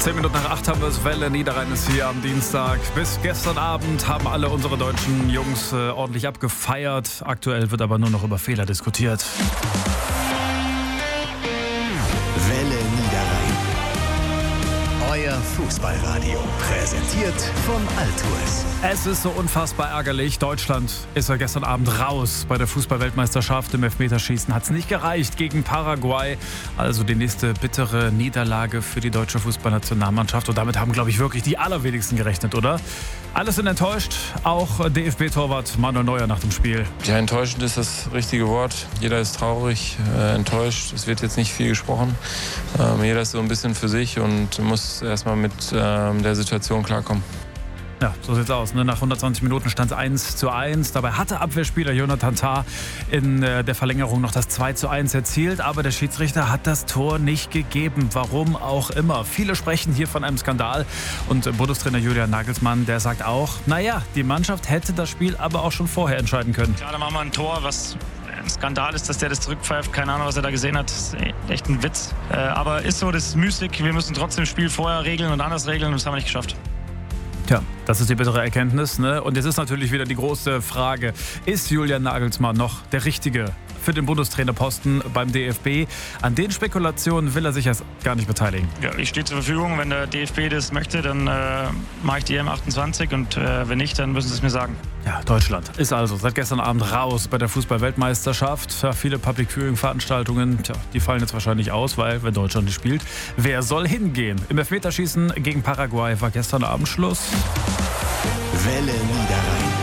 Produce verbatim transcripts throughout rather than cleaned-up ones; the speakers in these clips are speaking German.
Zehn Minuten nach acht haben wir es. Welle Niederrhein ist hier am Dienstag. Bis gestern Abend haben alle unsere deutschen Jungs äh, ordentlich abgefeiert. Aktuell wird aber nur noch über Fehler diskutiert. Welle Niederrhein. Euer Fußballradio. Präsentiert von Altours. Es ist so unfassbar ärgerlich. Deutschland ist ja gestern Abend raus. Bei der Fußball-Weltmeisterschaft im Elfmeterschießen hat es nicht gereicht gegen Paraguay. Also die nächste bittere Niederlage für die deutsche Fußballnationalmannschaft. Und damit haben, glaube ich, wirklich die allerwenigsten gerechnet, oder? Alle sind enttäuscht. Auch D F B-Torwart Manuel Neuer nach dem Spiel. Ja, enttäuschend ist das richtige Wort. Jeder ist traurig, äh, enttäuscht. Es wird jetzt nicht viel gesprochen. Ähm, jeder ist so ein bisschen für sich und muss erstmal mit ähm, der Situation klarkommen. Ja, so sieht's aus. Ne? Nach hundertzwanzig Minuten stand es eins zu eins. Dabei hatte Abwehrspieler Jonathan Tah in äh, der Verlängerung noch das zwei zu eins erzielt. Aber der Schiedsrichter hat das Tor nicht gegeben. Warum auch immer. Viele sprechen hier von einem Skandal. Und äh, Bundestrainer Julian Nagelsmann, der sagt auch, naja, die Mannschaft hätte das Spiel aber auch schon vorher entscheiden können. Klar, da machen wir ein Tor, was ein Skandal ist, dass der das zurückpfeift. Keine Ahnung, was er da gesehen hat. Das ist echt ein Witz. Äh, aber ist so, das ist müßig. Wir müssen trotzdem das Spiel vorher regeln und anders regeln. Und das haben wir nicht geschafft. Tja, das ist die bittere Erkenntnis, ne? Und jetzt ist natürlich wieder die große Frage, ist Julian Nagelsmann noch der Richtige für den Bundestrainerposten beim D F B? An den Spekulationen will er sich jetzt gar nicht beteiligen. Ja, ich stehe zur Verfügung. Wenn der D F B das möchte, dann äh, mache ich die E M achtundzwanzig und äh, wenn nicht, dann müssen sie es mir sagen. Ja, Deutschland ist also seit gestern Abend raus bei der Fußball-Weltmeisterschaft. Ja, viele Public-Viewing-Veranstaltungen, tja, die fallen jetzt wahrscheinlich aus, weil, wenn Deutschland nicht spielt, wer soll hingehen? Im Elfmeterschießen gegen Paraguay war gestern Abend Schluss. Welle Niederrhein.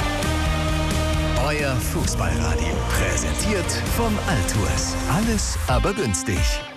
Euer Fußballradio. Präsentiert von Altours. Alles aber günstig.